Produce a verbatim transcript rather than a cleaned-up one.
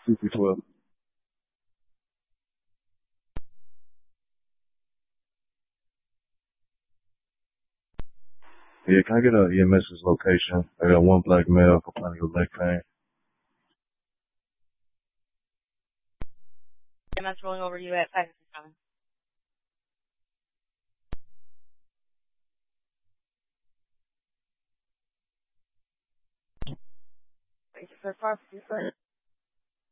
two through twelve. Yeah, can I get a EMS's location? I got one black male complaining of leg pain. E M S rolling over you at five seven. Thank you for far.